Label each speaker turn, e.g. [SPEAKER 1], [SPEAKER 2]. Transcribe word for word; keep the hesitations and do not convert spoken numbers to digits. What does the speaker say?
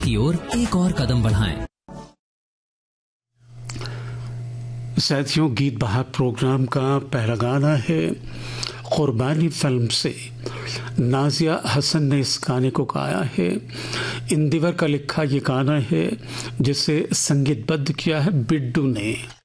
[SPEAKER 1] की ओर एक और कदम बढ़ाएं।
[SPEAKER 2] साथियों, गीत बहार प्रोग्राम का पहला गाना है कुर्बानी फिल्म से। नाजिया हसन ने इस गाने को गाया है। इंदिवर का लिखा ये गाना है जिसे संगीतबद्ध किया है बिट्टू ने।